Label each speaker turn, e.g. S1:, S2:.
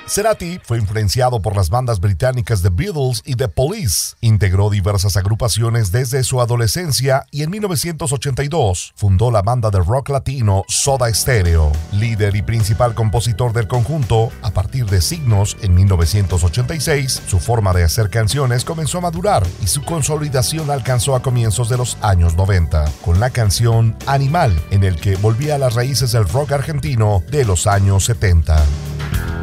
S1: Cerati fue influenciado por las bandas británicas The Beatles y The Police. Integró diversas agrupaciones desde su adolescencia y en 1982 fundó la banda de rock latino Soda Stereo. Líder y principal compositor del conjunto, a partir de Signos en 1986, su forma de hacer canciones comenzó a madurar y su consolidación alcanzó a comienzos de los años 90, con la canción Animal, en el que volvía a las raíces del rock argentino de los años 70.